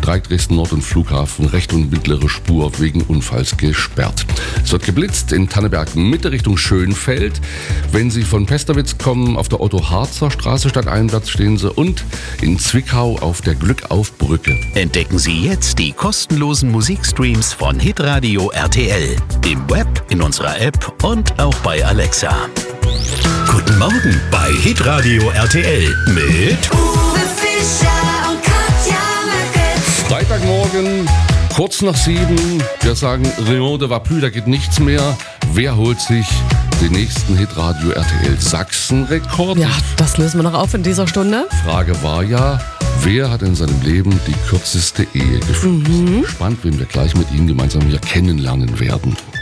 Streik Dresden-Nord und Flughafen rechte und mittlere Spur wegen Unfalls gesperrt. Es wird geblitzt in Tanneberg Mitte Richtung Schönfeld. Wenn Sie von Pesterwitz kommen, auf der Otto-Harzer Straße stadteinwärts stehen Sie und in Zwickau auf der Glückaufbrücke. Entdecken Sie jetzt die kostenlosen Musikstreams von Hitradio RTL. Im Web, in unserer App und auch bei Alexa. Guten Morgen bei Hitradio RTL mit Uwe Fischer und Katja Möcke. Freitagmorgen, kurz nach 7. Wir sagen, Rien de va plus, da geht nichts mehr. Wer holt sich den nächsten Hitradio RTL Sachsen-Rekord? Ja, das lösen wir noch auf in dieser Stunde. Frage war ja, wer hat in seinem Leben die kürzeste Ehe geführt? Spannend, wen wir gleich mit Ihnen gemeinsam hier kennenlernen werden.